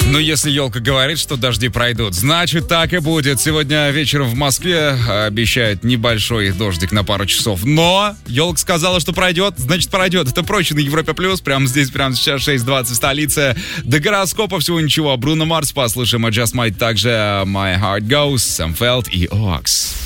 Ну, если елка говорит, что дожди пройдут, значит, так и будет. Сегодня вечером в Москве обещают небольшой дождик на пару часов. Но елка сказала, что пройдет, значит, пройдет. Это проще на Европе Плюс. Прямо здесь, прямо сейчас, 6:20 в столице. До гороскопа всего ничего. Бруно Марс послушаем, Just Might, также My Heart Goes, Sam Feld и Oax.